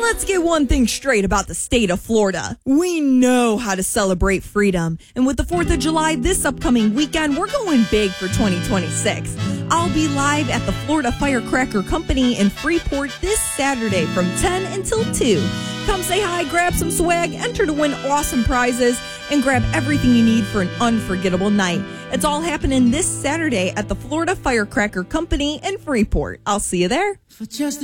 Let's get one thing straight about the state of Florida. We know how to celebrate freedom. And with the 4th of July this upcoming weekend, we're going big for 2026. I'll be live at the Florida Firecracker Company in Freeport this Saturday from 10 until 2. Come say hi, grab some swag, enter to win awesome prizes, and grab everything you need for an unforgettable night. It's all happening this Saturday at the Florida Firecracker Company in Freeport. I'll see you there. For just